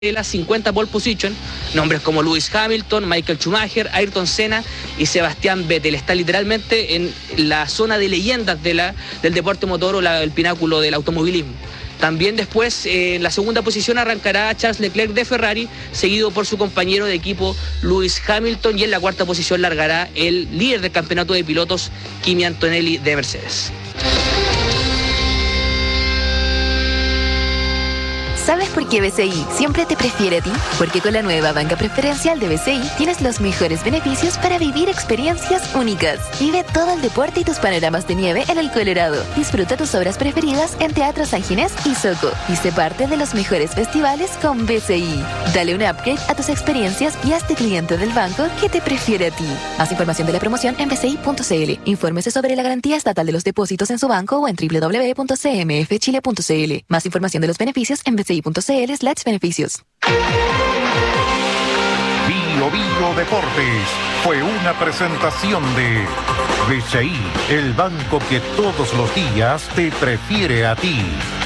de las 50 pole position, nombres como Lewis Hamilton, Michael Schumacher, Ayrton Senna y Sebastián Vettel. Está literalmente en la zona de leyendas del deporte motor o el pináculo del automovilismo. También después, en la segunda posición arrancará Charles Leclerc de Ferrari, seguido por su compañero de equipo Lewis Hamilton, y en la cuarta posición largará el líder del campeonato de pilotos, Kimi Antonelli de Mercedes. ¿Sabes por qué BCI siempre te prefiere a ti? Porque con la nueva banca preferencial de BCI tienes los mejores beneficios para vivir experiencias únicas. Vive todo el deporte y tus panoramas de nieve en el Colorado. Disfruta tus obras preferidas en Teatro San Ginés y Soco. Y sé parte de los mejores festivales con BCI. Dale un upgrade a tus experiencias y hazte cliente del banco que te prefiere a ti. Más información de la promoción en bci.cl. Infórmese sobre la garantía estatal de los depósitos en su banco o en www.cmfchile.cl. Más información de los beneficios en bci.cl/beneficios. Bio Deportes fue una presentación de BCI, el banco que todos los días te prefiere a ti.